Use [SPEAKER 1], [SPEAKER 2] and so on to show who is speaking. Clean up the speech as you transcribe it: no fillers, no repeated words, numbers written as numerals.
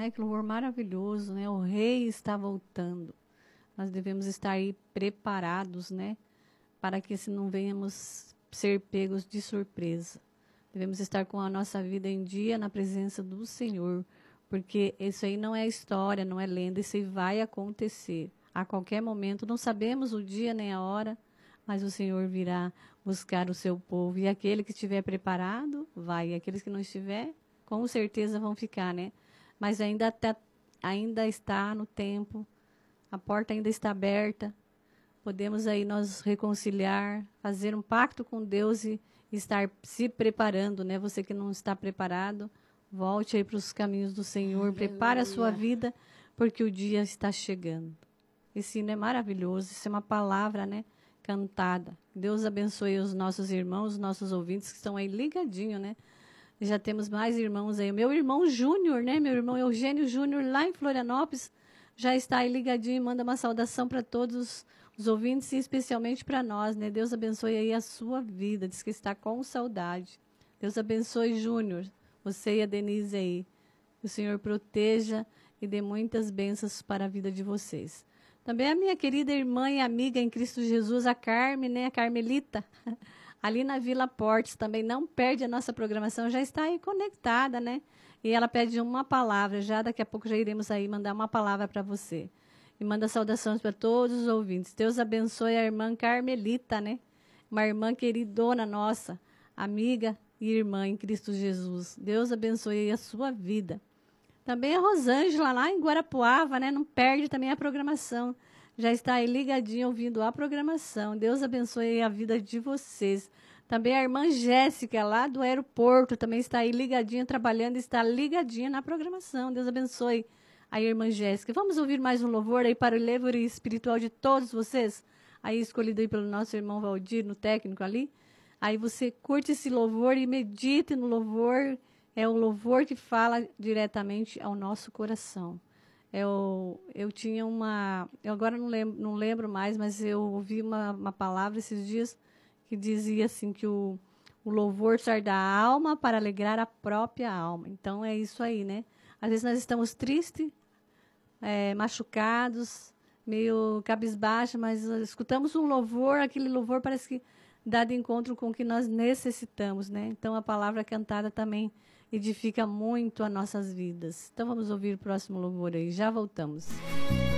[SPEAKER 1] né? Que louvor maravilhoso, né? O Rei está voltando. Nós devemos estar aí preparados, né? Para que se não venhamos ser pegos de surpresa. Devemos estar com a nossa vida em dia na presença do Senhor, porque isso aí não é história, não é lenda, isso aí vai acontecer. A qualquer momento, não sabemos o dia nem a hora, mas o Senhor virá buscar o seu povo. E aquele que estiver preparado, vai. E aqueles que não estiver, com certeza vão ficar, né? Mas ainda está no tempo, a porta ainda está aberta. Podemos aí nós reconciliar, fazer um pacto com Deus e estar se preparando, né? Você que não está preparado, volte aí para os caminhos do Senhor, prepare a sua vida, porque o dia está chegando. Esse hino é maravilhoso, isso é uma palavra, né? Cantada. Deus abençoe os nossos irmãos, os nossos ouvintes que estão aí ligadinho, né? Já temos mais irmãos aí. O meu irmão Júnior, né? Meu irmão Eugênio Júnior, lá em Florianópolis, já está aí ligadinho e manda uma saudação para todos os ouvintes e especialmente para nós, né? Deus abençoe aí a sua vida. Diz que está com saudade. Deus abençoe, Júnior, você e a Denise aí. Que o Senhor proteja e dê muitas bênçãos para a vida de vocês. Também a minha querida irmã e amiga em Cristo Jesus, a Carme, né? A Carmelita, ali na Vila Portes, também não perde a nossa programação, já está aí conectada, né? E ela pede uma palavra, já daqui a pouco já iremos aí mandar uma palavra para você. E manda saudações para todos os ouvintes. Deus abençoe a irmã Carmelita, né? Uma irmã queridona nossa, amiga e irmã em Cristo Jesus. Deus abençoe a sua vida. Também a Rosângela, lá em Guarapuava, né? Não perde também a programação. Já está aí ligadinha ouvindo a programação. Deus abençoe a vida de vocês. Também a irmã Jéssica, lá do aeroporto, também está aí ligadinha, trabalhando, está ligadinha na programação. Deus abençoe a irmã Jéssica. Vamos ouvir mais um louvor aí para o levo espiritual de todos vocês, aí escolhido aí pelo nosso irmão Valdir, no técnico ali. Aí você curte esse louvor e medite no louvor. É o louvor que fala diretamente ao nosso coração. Eu tinha uma... Eu agora não lembro mais, mas eu ouvi uma palavra esses dias que dizia assim que o louvor sai da alma para alegrar a própria alma. Então, é isso aí, né? Às vezes nós estamos tristes, machucados, meio cabisbaixo, mas escutamos um louvor, aquele louvor parece que dá de encontro com o que nós necessitamos, né? Então, a palavra cantada também edifica muito as nossas vidas. Então, vamos ouvir o próximo louvor aí. Já voltamos.